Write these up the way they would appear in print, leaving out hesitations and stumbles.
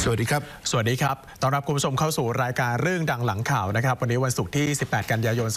สวัสดีครับสวัสดีครับต้อนรับคุณผู้ชมเข้าสู่รายการเรื่องดังหลังข่าวนะครับวันนี้วันศุกร์ที่18 กันยายน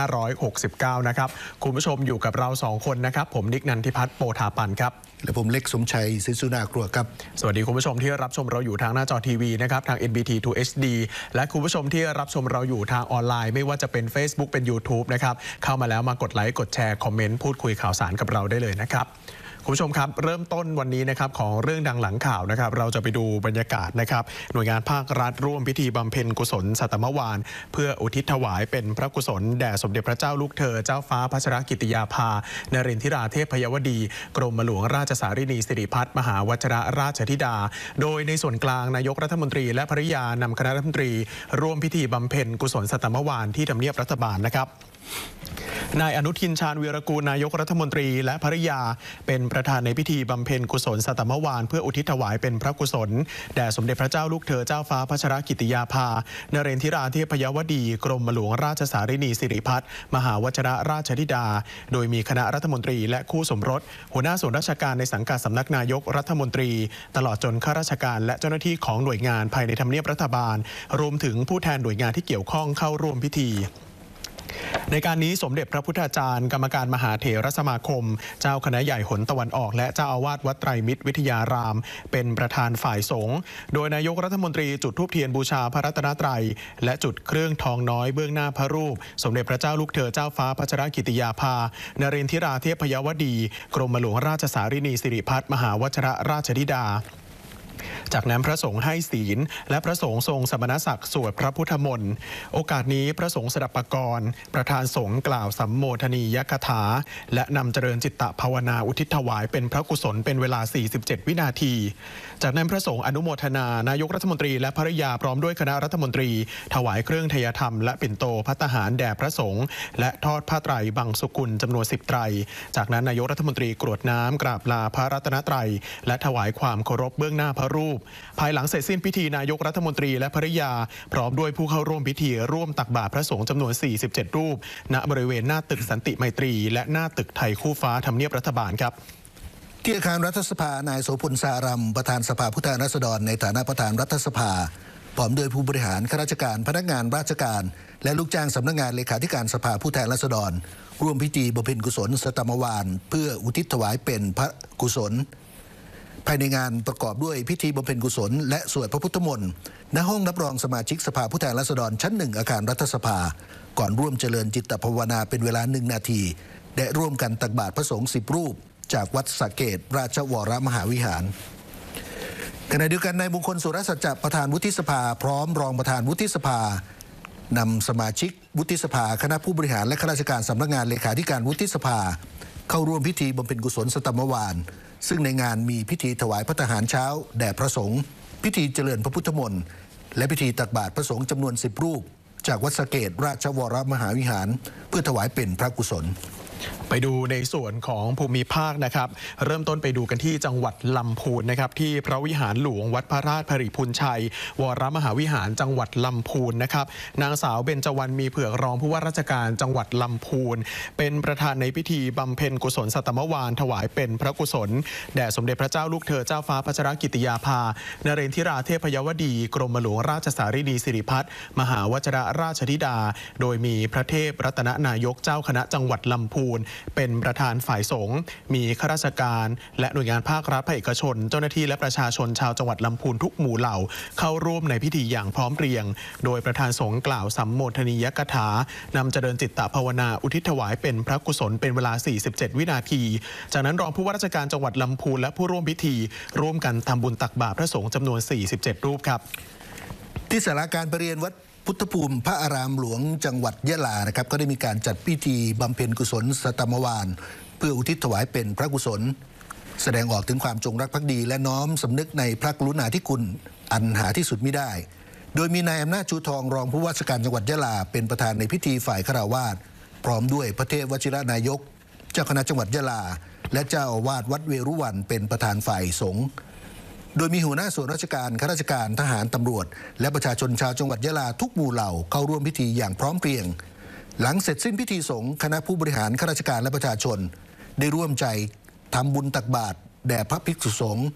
2569นะครับคุณผู้ชมอยู่กับเรา2คนนะครับผมนิกนันทิพัฒน์โปธาปันครับและผมเล็กสมชัยศรีสุนากรัวครับสวัสดีคุณผู้ชมที่รับชมเราอยู่ทางหน้าจอทีวีนะครับทาง NBT 2 HD และคุณผู้ชมที่รับชมเราอยู่ทางออนไลน์ไม่ว่าจะเป็น Facebook เป็น YouTube นะครับเข้ามาแล้วมากดไลค์กดแชร์คอมเมนต์พูดคุยข่าวสารกับเราได้เลยนะครับคุณผู้ชมครับเริ่มต้นวันนี้นะครับของเรื่องดังหลังข่าวนะครับเราจะไปดูบรรยากาศนะครับหน่วยงานภาครัฐร่วมพิธีบำเพ็ญกุศลสัตมวานเพื่ออุทิศถวายเป็นพระกุศลแด่สมเด็จพระเจ้าลูกเธอเจ้าฟ้าพัชรกิติยาภานรินทิราเทพยวดีกรมหลวงราชสารินีสิริพัฒน์มหาวชิรราชธิดาโดยในส่วนกลางนายกรัฐมนตรีและภริยานำคณะรัฐมนตรีร่วมพิธีบำเพ็ญกุศลสัตมวานที่ทำเนียบรัฐบาลนะครับนายอนุทินชาญวีรกูลนายกรัฐมนตรีและภริยาเป็นประธานในพิธีบำเพ็ญกุศลสัตมวานเพื่ออุทิศถวายเป็นพระกุศลแด่สมเด็จพระเจ้าลูกเธอเจ้าฟ้าพัชรกิติยาภานเรนทิราเทพยวดีกรมหลวงราชสารินีสิริพัฒน์มหาวชิรราชธิดาโดยมีคณะรัฐมนตรีและคู่สมรสหัวหน้าส่วนราชการในสังกัดสำนักนายกรัฐมนตรีตลอดจนข้าราชการและเจ้าหน้าที่ของหน่วยงานภายในทำเนียบรัฐบาลรวมถึงผู้แทนหน่วยงานที่เกี่ยวข้องเข้าร่วมพิธีในการนี้สมเด็จพระพุทธาจารย์กรรมการมหาเถรสมาคมเจ้าคณะใหญ่หนตะวันออกและเจ้าอาวาสวัดไตรมิตรวิทยารามเป็นประธานฝ่ายสงฆ์โดยนายกรัฐมนตรีจุดธูปเทียนบูชาพระรัตนตรัยและจุดเครื่องทองน้อยเบื้องหน้าพระรูปสมเด็จพระเจ้าลูกเธอเจ้าฟ้าพัชรกิติยาภานรินทิราเทพยวดีกรมหลวงราชสารินีสิริพัฒน์มหาวชิรราชธิดาจากนั้นพระสงฆ์ให้ศีลและพระสงฆ์ทรงสมณศักดิ์สวดพระพุทธมนต์โอกาสนี้พระสงฆ์สดับปกรณ์ประธานสงฆ์กล่าวสัมโมทนียกถาและนำเจริญจิตตภาวนาอุทิศถวายเป็นพระกุศลเป็นเวลา47 วินาทีจากนั้นพระสงฆ์อนุโมทนานายกรัฐมนตรีและภริยาพร้อมด้วยคณะรัฐมนตรีถวายเครื่องทยธรรมและปิ่นโตภัตตาหารแด่พระสงฆ์และทอดผ้าไตรบังสุกุลจำนวน10 ไตรจากนั้นนายกรัฐมนตรีกรวดน้ำกราบลาพระรัตนตรัยและถวายความเคารพเบื้องหน้าพระรูปภายหลังเสร็จสิ้นพิธีนายกรัฐมนตรีและภริยาพร้อมด้วยผู้เข้าร่วมพิธีร่วมตักบาตรพระสงฆ์จำนวน47 รูปณบริเวณหน้าตึกสันติไมตรีและหน้าตึกไทยคู่ฟ้าทำเนียบรัฐบาลครับที่อาคารรัฐสภานายโสพลสารัมประธานสภาผู้แทนราษฎรในฐานะประธานรัฐสภาพร้อมด้วยผู้บริหารข้าราชการพนักงานราชการและลูกจ้างสำนักงานเลขาธิการสภาผู้แทนราษฎรร่วมพิธีบำเพ็ญกุศลสัตมวานเพื่ออุทิศถวายเป็นพระกุศลภายในงานประกอบด้วยพิธีบำเพ็ญกุศลและสวดพระพุทธมนต์ณห้องรับรองสมาชิกสภาผู้แทนราษฎรชั้น1อาคารรัฐสภาก่อนร่วมเจริญจิตภาวนาเป็นเวลา1 นาทีและร่วมกันตักบาตรพระสงฆ์10 รูปจากวัดสระเกตราชวรมหาวิหารขณะเดียวกันนายมงคลสุรสัจจะประธานวุฒิสภาพร้อมรองประธานวุฒิสภานำสมาชิกวุฒิสภาคณะผู้บริหารและข้าราชการสำนักงานเลขาธิการวุฒิสภาเข้าร่วมพิธีบำเพ็ญกุศลสัตมวานซึ่งในงานมีพิธีถวายภัตตาหารเช้าแด่พระสงฆ์พิธีเจริญพระพุทธมนต์และพิธีตักบาตรพระสงฆ์จำนวน10 รูปจากวัดสระเกตราชวรมหาวิหารเพื่อถวายเป็นพระกุศลไปดูในส่วนของภูมิภาคนะครับเริ่มต้นไปดูกันที่จังหวัดลำพูนนะครับที่พระวิหารหลวงวัดพระราชภริพูนชัยวรมหาวิหารจังหวัดลำพูนนะครับนางสาวเบญจวรรณมีเผือกรองผู้ว่าราชการจังหวัดลำพูนเป็นประธานในพิธีบำเพ็ญกุศลสัตมวานถวายเป็นพระกุศลแด่สมเด็จพระเจ้าลูกเธอเจ้าฟ้าพัชรกิติยาภานเรนทิราเทพยวดีกรมหลวงราชสารินีสิริพัฒน์มหาวชิรราชธิดาโดยมีพระเทพรัตนนายกเจ้าคณะจังหวัดลำพูนเป็นประธานฝ่ายสงฆ์มีข้าราชการและหน่วยงานภาครัฐภาคเอกชนเจ้าหน้าที่และประชาชนชาวจังหวัดลำพูนทุกหมู่เหล่าเข้าร่วมในพิธีอย่างพร้อมเพรียงโดยประธานสงฆ์กล่าวสัมโมทนียกถานำเจริญจิตตภาวนาอุทิศถวายเป็นพระกุศลเป็นเวลา47 วินาทีจากนั้นรองผู้ว่าราชการจังหวัดลำพูนและผู้ร่วมพิธีร่วมกันทำบุญตักบาตรพระสงฆ์จำนวน47 รูปครับที่ศาลาการประเรียนวัดพุทธภูมิพระอารามหลวงจังหวัดยะลานะครับก็ได้มีการจัดพิธีบำเพ็ญกุศลสัตมวานเพื่ออุทิศถวายเป็นพระกุศลแสดงออกถึงความจงรักภักดีและน้อมสำนึกในพระกรุณาธิคุณอันหาที่สุดมิได้โดยมีนายอำนาจชูทองรองผู้ว่าราชการจังหวัดยะลาเป็นประธานในพิธีฝ่ายฆราวาสพร้อมด้วยพระเทพวชิรนายกเจ้าคณะจังหวัดยะลาและเจ้าอาวาสวัดเวรุวันเป็นประธานฝ่ายสงฆ์โดยมีหัวหน้าส่วนราชการข้าราชการทหารตำรวจและประชาชนชาวจังหวัดยะลาทุกหมู่เหล่าเข้าร่วมพิธีอย่างพร้อมเพรียงหลังเสร็จสิ้นพิธีสงฆ์คณะผู้บริหารข้าราชการและประชาชนได้ร่วมใจทำบุญตักบาตรแด่พระภิกษุสงฆ์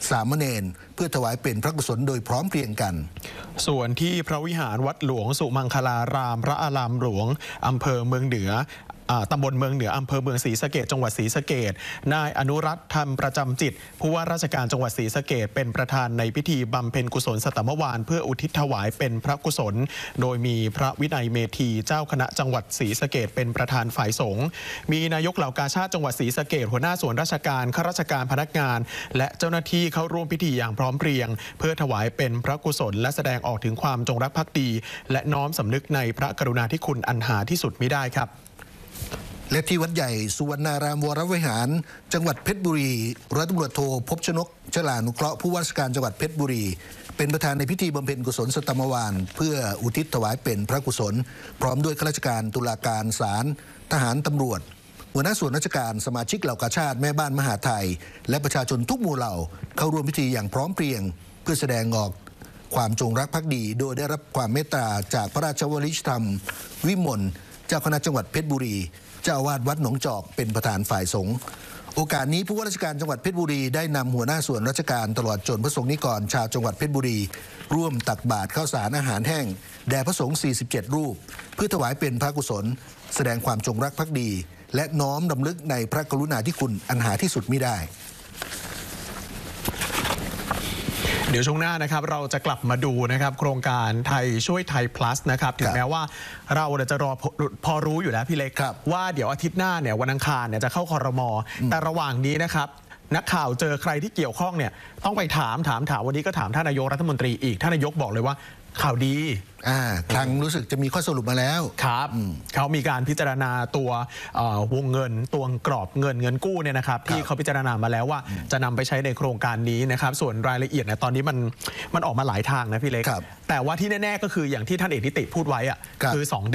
สามเณรเพื่อถวายเป็นพระกุศลโดยพร้อมเพรียงกันส่วนที่พระวิหารวัดหลวงสุมังคลารามพระอารามหลวงอำเภอเมืองเหนือตำบลเมืองเหนืออำเภอเมืองศรีสะเกษจังหวัดศรีสะเกษนายอนุรัตน์ธรรมประจำจิตผู้ว่าราชการจังหวัดศรีสะเกษเป็นประธานในพิธีบำเพ็ญกุศลสัตมวานเพื่ออุทิศถวายเป็นพระกุศลโดยมีพระวินัยเมธีเจ้าคณะจังหวัดศรีสะเกษเป็นประธานฝ่ายสงฆ์มีนายกเหล่ากาชาติจังหวัดศรีสะเกษหัวหน้าส่วนราชการข้าราชการพนักงานและเจ้าหน้าที่เข้าร่วมพิธีอย่างพร้อมเพรียงเพื่อถวายเป็นพระกุศลและแสดงออกถึงความจงรักภักดีและน้อมสำนึกในพระกรุณาธิคุณอันหาที่สุดมิได้ครับและที่วัดใหญ่สุวรรณารามวรวิหารจังหวัดเพชรบุรีร้อยตำรวจโทภพชนกฉลานุเคราะห์ผู้ว่าราชการจังหวัดเพชรบุรีเป็นประธานในพิธีบำเพ็ญกุศลสัตมวานเพื่ออุทิศถวายเป็นพระกุศลพร้อมด้วยข้าราชการตุลาการศาลทหารตำรวจหัวหน้าส่วนราชการสมาชิกเหล่ากาชาติแม่บ้านมหาไทยและประชาชนทุกหมู่เหล่าเข้าร่วมพิธีอย่างพร้อมเพรียงเพื่อแสดงออกความจงรักภักดีโดยได้รับความเมตตาจากพระราชวริชธรรมวิมลเจ้าคณะจังหวัดเพชรบุรีเจ้าอาวาสวัดหนองจอกเป็นประธานฝ่ายสงฆ์โอกาสนี้ผู้ว่าราชการจังหวัดเพชรบุรีได้นำหัวหน้าส่วนราชการตลอดจนพระสงฆ์นิกรชาวจังหวัดเพชรบุรีร่วมตักบาตรข้าวสารอาหารแห้งแด่พระสงฆ์47รูปเพื่อถวายเป็นพระกุศลแสดงความจงรักภักดีและน้อมรำลึกในพระกรุณาธิคุณอันหาที่สุดมิได้เดี๋ยวช่วงหน้านะครับเราจะกลับมาดูนะครับโครงการไทยช่วยไทย plus นะครับถึงแม้ว่าเราจะรอพอรู้อยู่แล้วพี่เล็กว่าเดี๋ยวอาทิตย์หน้าเนี่ยวันอังคารเนี่ยจะเข้าครม.แต่ระหว่างนี้นะครับนักข่าวเจอใครที่เกี่ยวข้องเนี่ยต้องไปถามวันนี้ก็ถามท่านนายกรัฐมนตรีอีกท่านนายกบอกเลยว่าข่าวดีครั้งรู้สึกจะมีข้อสรุปมาแล้วครับเขามีการพิจารณาตัววงเงินตัวกรอบเงินกู้เนี่ยนะครับที่เขาพิจารณามาแล้วว่าจะนำไปใช้ในโครงการนี้นะครับส่วนรายละเอียดเนี่ยตอนนี้มันออกมาหลายทางนะพี่เล็กแต่ว่าที่แน่ๆก็คืออย่างที่ท่านเอกนิติพูดไว้คือ2